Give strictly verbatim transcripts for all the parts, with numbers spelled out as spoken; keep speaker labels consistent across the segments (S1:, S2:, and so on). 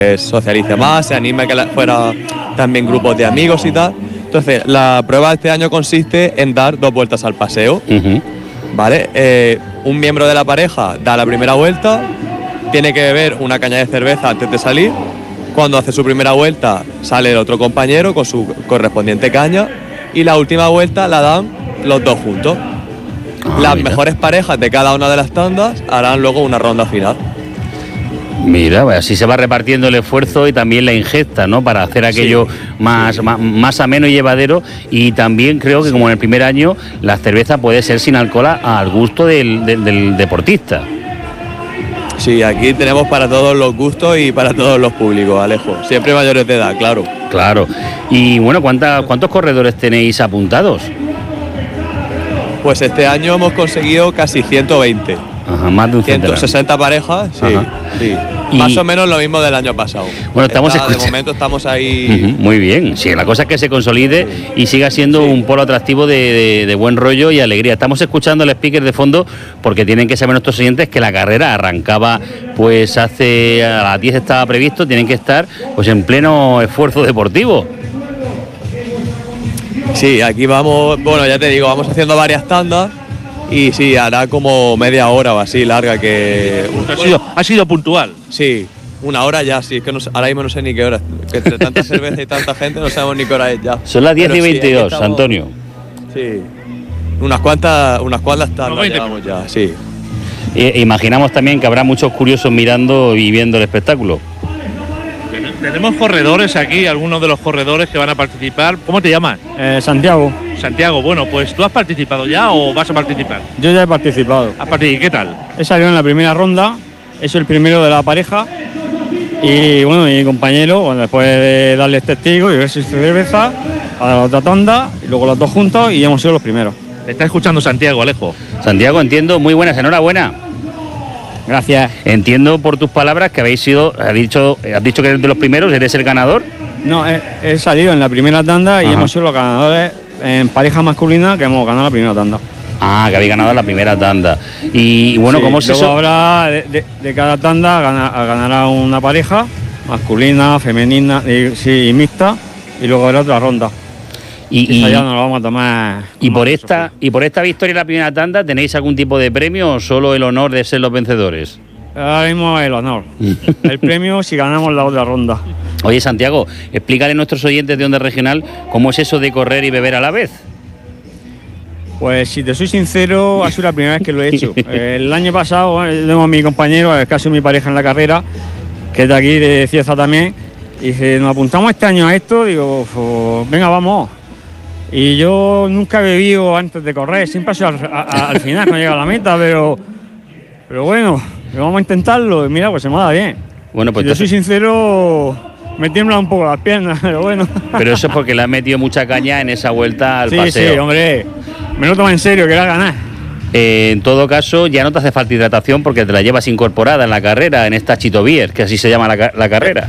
S1: socialice más, se anime a que fuera también grupos de amigos y tal. Entonces, la prueba de este año consiste en dar dos vueltas al paseo, uh-huh. ¿Vale? Eh, un miembro de la pareja da la primera vuelta, tiene que beber una caña de cerveza antes de salir. Cuando hace su primera vuelta, sale el otro compañero con su correspondiente caña y la última vuelta la dan los dos juntos. Ah, las mira. mejores parejas de cada una de las tandas harán luego una ronda final.
S2: Mira, así se va repartiendo el esfuerzo y también la ingesta, ¿no? Para hacer aquello sí, más, sí. más, más ameno y llevadero. Y también creo que sí. como en el primer año, la cerveza puede ser sin alcohol al gusto del, del, del deportista.
S1: Sí, aquí tenemos para todos los gustos y para todos los públicos, Alejo. Siempre mayores de edad, claro.
S2: Claro. Y bueno, ¿cuánta, ¿cuántos corredores tenéis apuntados?
S1: Pues este año hemos conseguido casi ciento veinte.
S2: Ajá, más de un
S1: ciento sesenta parejas, sí, sí. Y más o menos lo mismo del año pasado.
S2: Bueno, estamos
S1: Está, de momento estamos ahí.
S2: Uh-huh, muy bien, sí, la cosa es que se consolide sí. y siga siendo sí. un polo atractivo de, de, de buen rollo y alegría. Estamos escuchando el speaker de fondo porque tienen que saber nuestros oyentes que la carrera arrancaba pues hace a las diez estaba previsto, tienen que estar pues en pleno esfuerzo deportivo.
S1: Sí, aquí vamos, bueno, ya te digo, vamos haciendo varias tandas. Y sí, hará como media hora o así larga que...
S3: Ha sido, ha sido puntual.
S1: Sí, una hora ya, sí, es que no, ahora mismo no sé ni qué hora. Que entre tanta cerveza y tanta gente no sabemos ni qué hora es ya.
S2: Son las diez y veintidós, sí, Antonio.
S1: Sí, unas cuantas, unas cuantas tandas llevamos ya, sí.
S2: E, imaginamos también que habrá muchos curiosos mirando y viendo el espectáculo.
S3: Tenemos corredores aquí, algunos de los corredores que van a participar. ¿Cómo te llamas?
S4: Eh, Santiago.
S3: Santiago, bueno, pues ¿tú has participado ya o vas a participar?
S4: Yo ya he participado.
S3: ¿Has participado? ¿Qué tal?
S4: He salido en la primera ronda, he sido el primero de la pareja y bueno, mi compañero, bueno, después de darles testigo y ver si cerveza, a la otra tanda y luego los dos juntos y hemos sido los primeros.
S3: Te está escuchando Santiago, Alejo.
S2: Santiago, entiendo, muy buenas, enhorabuena.
S4: Gracias.
S2: Entiendo por tus palabras que habéis sido, has dicho, has dicho que eres de los primeros, ¿eres el ganador?
S4: No, he, he salido en la primera tanda y Ajá. hemos sido los ganadores en pareja masculina que hemos ganado la primera tanda.
S2: Ah, que habéis ganado la primera tanda. Y bueno, sí, ¿cómo es eso?
S4: Ahora de, de, de cada tanda gana, ganará una pareja masculina, femenina y, sí, y mixta y luego habrá otra ronda.
S2: Y, y,
S4: y ya nos lo vamos a tomar.
S2: Y por esta y por esta victoria en la primera tanda, ¿tenéis algún tipo de premio o solo el honor de ser los vencedores?
S4: Ahora mismo el honor. El premio si ganamos la otra ronda.
S2: Oye, Santiago, explícale a nuestros oyentes de Onda Regional cómo es eso de correr y beber a la vez.
S4: Pues si te soy sincero, ha sido la primera vez que lo he hecho. El año pasado, bueno, tengo a mi compañero, casi mi pareja en la carrera, que es de aquí, de Cieza también, y dice, nos apuntamos este año a esto, digo, pues, venga, vamos. Y yo nunca he bebido antes de correr, siempre ha sido al, a, al final cuando llega a la meta, pero, pero bueno, vamos a intentarlo y mira, pues se me da bien.
S2: Bueno, pues
S4: si te soy sincero, me tiemblan un poco las piernas, pero bueno.
S2: Pero eso es porque le has metido mucha caña en esa vuelta al
S4: sí,
S2: paseo.
S4: Sí, sí, hombre, me lo tomo en serio, que era ganar.
S2: Eh, en todo caso, ya no te hace falta hidratación porque te la llevas incorporada en la carrera, en esta Chito Beer, que así se llama la, la carrera.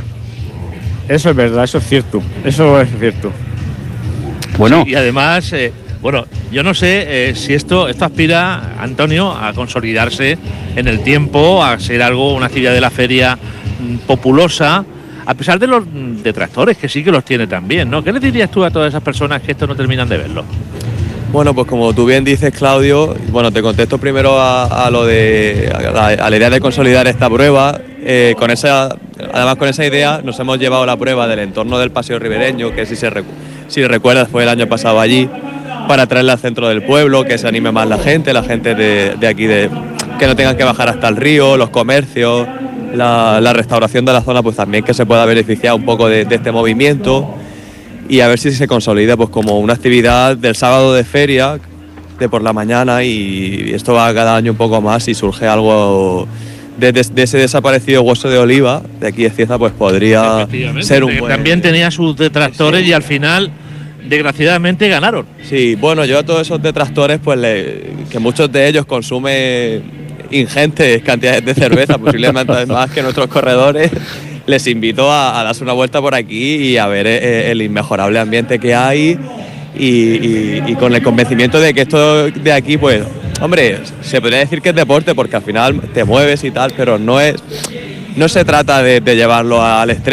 S4: Eso es verdad, eso es cierto, eso es cierto.
S2: Bueno.
S3: Sí, y además, eh, bueno, yo no sé eh, si esto, esto aspira, Antonio, a consolidarse en el tiempo, a ser algo, una actividad de la feria mm, populosa, a pesar de los detractores, que sí que los tiene también, ¿no? ¿Qué le dirías tú a todas esas personas que esto no terminan de verlo?
S1: Bueno, pues como tú bien dices, Claudio, bueno, te contesto primero a, a lo de a la, a la idea de consolidar esta prueba. Eh, con esa, además con esa idea nos hemos llevado la prueba del entorno del Paseo Ribereño, que si se recu- si recuerdas fue el año pasado allí, para traerla al centro del pueblo, que se anime más la gente, la gente de, de aquí, de, que no tengan que bajar hasta el río, los comercios, la, la restauración de la zona, pues también que se pueda beneficiar un poco de, de este movimiento. Y a ver si se consolida pues como una actividad del sábado de feria de por la mañana, y esto va cada año un poco más, y surge algo de, de, de ese desaparecido hueso de oliva de aquí de Cieza, pues podría ser un buen...
S3: También tenía sus detractores, sí. Y al final desgraciadamente ganaron.
S1: Sí, bueno, yo a todos esos detractores, pues le, que muchos de ellos consumen ingentes cantidades de cerveza, posiblemente más que nuestros corredores, les invito a, a darse una vuelta por aquí y a ver eh, el inmejorable ambiente que hay, y, y, y con el convencimiento de que esto de aquí, pues, hombre, se podría decir que es deporte porque al final te mueves y tal, pero no es, no se trata de, de llevarlo al extremo.